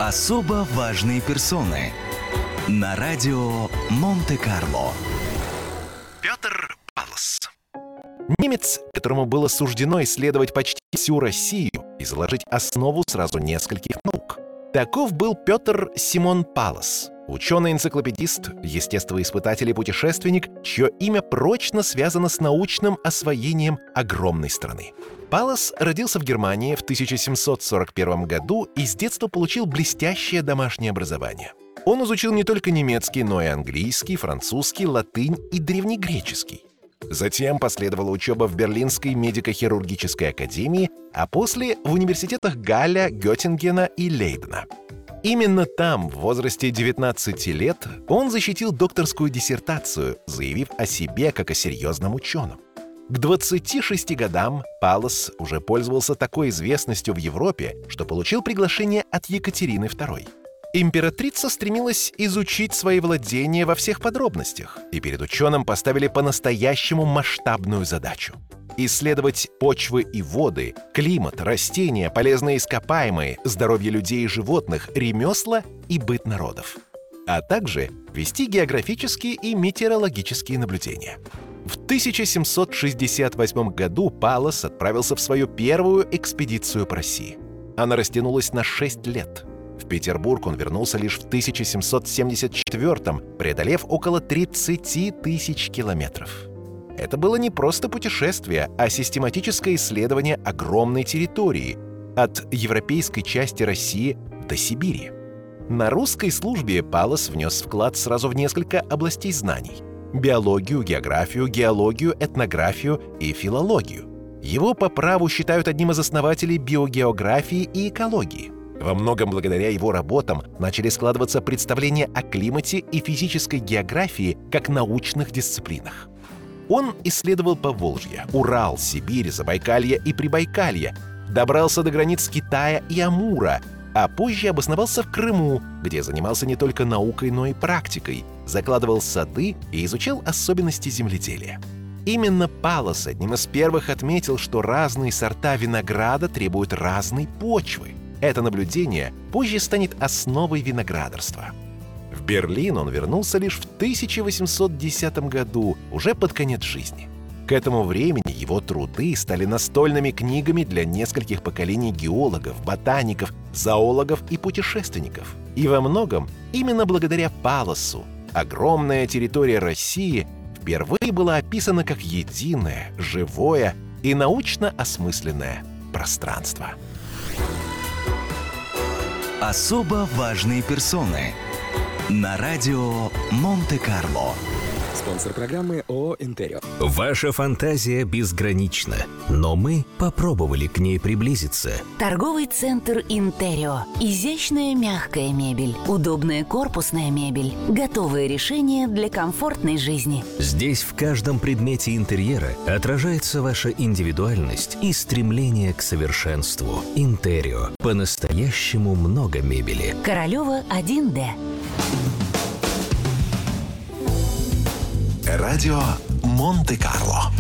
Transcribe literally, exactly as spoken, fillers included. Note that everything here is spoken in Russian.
Особо важные персоны на радио Монте-Карло. Петр Паллас. Немец, которому было суждено исследовать почти всю Россию и заложить основу сразу нескольких наук. Таков был Петр Симон Паллас, ученый-энциклопедист, естествоиспытатель и путешественник, чье имя прочно связано с научным освоением огромной страны. Паллас родился в Германии в тысяча семьсот сорок первом году и с детства получил блестящее домашнее образование. Он изучил не только немецкий, но и английский, французский, латынь и древнегреческий. Затем последовала учеба в Берлинской медико-хирургической академии, а после в университетах Галля, Геттингена и Лейдена. Именно там, в возрасте девятнадцати лет, он защитил докторскую диссертацию, заявив о себе как о серьезном ученом. К двадцати шести годам Паллас уже пользовался такой известностью в Европе, что получил приглашение от Екатерины второй. Императрица стремилась изучить свои владения во всех подробностях, и перед ученым поставили по-настоящему масштабную задачу – исследовать почвы и воды, климат, растения, полезные ископаемые, здоровье людей и животных, ремесла и быт народов, а также вести географические и метеорологические наблюдения. В тысяча семьсот шестьдесят восьмом году Паллас отправился в свою первую экспедицию по России. Она растянулась на шесть лет. В Петербург он вернулся лишь в тысяча семьсот семьдесят четвёртом, преодолев около тридцати тысяч километров. Это было не просто путешествие, а систематическое исследование огромной территории, от европейской части России до Сибири. На русской службе Паллас внес вклад сразу в несколько областей знаний: биологию, географию, геологию, этнографию и филологию. Его по праву считают одним из основателей биогеографии и экологии. Во многом благодаря его работам начали складываться представления о климате и физической географии как научных дисциплинах. Он исследовал Поволжье, Урал, Сибирь, Забайкалье и Прибайкалье, добрался до границ Китая и Амура, а позже обосновался в Крыму, где занимался не только наукой, но и практикой, закладывал сады и изучал особенности земледелия. Именно Паллас одним из первых отметил, что разные сорта винограда требуют разной почвы. Это наблюдение позже станет основой виноградарства. В Берлин он вернулся лишь в тысяча восемьсот десятом году, уже под конец жизни. К этому времени его труды стали настольными книгами для нескольких поколений геологов, ботаников, зоологов и путешественников. И во многом именно благодаря Палласу огромная территория России впервые была описана как единое, живое и научно осмысленное пространство. Особо важные персоны на радио Монте-Карло. Спонсор программы ООО «Интерио». Ваша фантазия безгранична, но мы попробовали к ней приблизиться. Торговый центр «Интерио». Изящная мягкая мебель, удобная корпусная мебель, готовые решения для комфортной жизни. Здесь в каждом предмете интерьера отражается ваша индивидуальность и стремление к совершенству. «Интерио». По-настоящему много мебели. Королева один Д. Радио Монте-Карло.